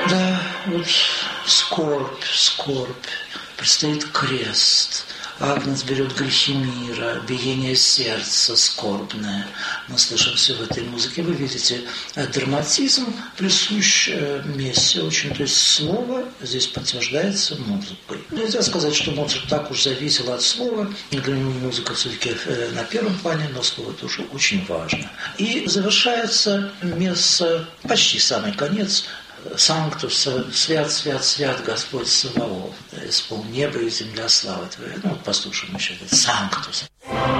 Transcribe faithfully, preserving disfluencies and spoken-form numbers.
Да, вот скорбь, скорбь, предстоит крест. Агнец берет грехи мира, биение сердца скорбное. Мы слышим все в этой музыке. Вы видите, драматизм присущ мессе очень. То есть слово здесь подтверждается музыкой. Нельзя сказать, что Моцарт так уж зависел от слова. Для него музыка все-таки на первом плане, но слово тоже очень важно. И завершается месса, почти самый конец, «Санктус», «Свят, свят, свят Господь Саваоф», «Исполни небо и земля славы Твоя». Ну, вот послушаем еще этот «Санктус».